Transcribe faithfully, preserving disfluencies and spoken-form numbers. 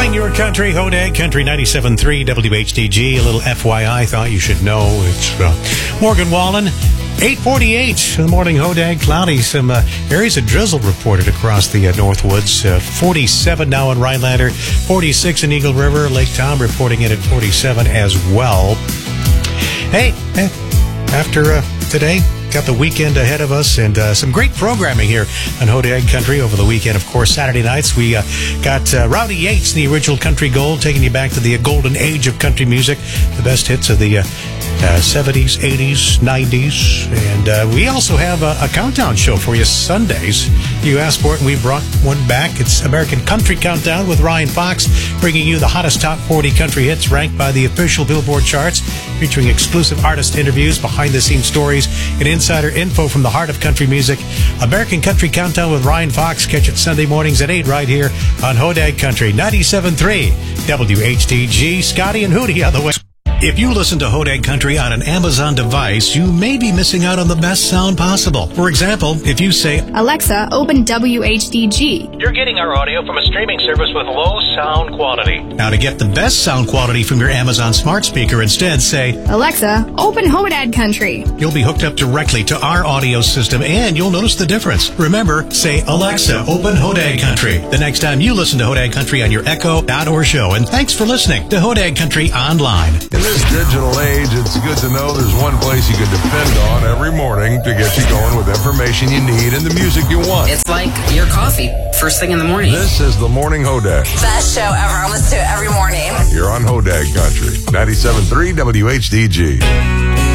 Playing your country, Hodag Country ninety-seven point three W H D G. A little F Y I, thought you should know. It's uh, Morgan Wallen. eight forty-eight in the morning, Hodag. Cloudy. Some uh, areas of drizzle reported across the uh, Northwoods. Uh, forty-seven now in Rhinelander. forty-six in Eagle River. Lake Tom reporting in at forty-seven as well. Hey, eh, after uh, today, got the weekend ahead of us and uh, some great programming here on Hodag Country over the weekend. Of course, Saturday nights, we uh, got uh, Rowdy Yates, the original Country Gold, taking you back to the uh, golden age of country music, the best hits of the uh, uh, seventies, eighties, nineties. And uh, we also have a, a countdown show for you Sundays. You asked for it, and we brought one back. It's American Country Countdown with Ryan Fox, bringing you the hottest top forty country hits ranked by the official Billboard charts, featuring exclusive artist interviews, behind-the-scenes stories, and insider info from the heart of country music. American Country Countdown with Ryan Fox. Catch it Sunday mornings at eight right here on Hodag Country ninety-seven point three W H D G. Scotty and Hootie on the way. If you listen to Hodag Country on an Amazon device, you may be missing out on the best sound possible. For example, if you say, Alexa, open W H D G. You're getting our audio from a streaming service with low sound quality. Now, to get the best sound quality from your Amazon smart speaker, instead say, Alexa, open Hodag Country. You'll be hooked up directly to our audio system, and you'll notice the difference. Remember, say, Alexa, open Hodag Country the next time you listen to Hodag Country on your Echo, Dot, or Show. And thanks for listening to Hodag Country Online. In this digital age, it's good to know there's one place you can depend on every morning to get you going with information you need and the music you want. It's like your coffee, first thing in the morning. This is the Morning Hodag. Best show ever. I listen to it every morning. You're on Hodag Country, ninety-seven point three W H D G.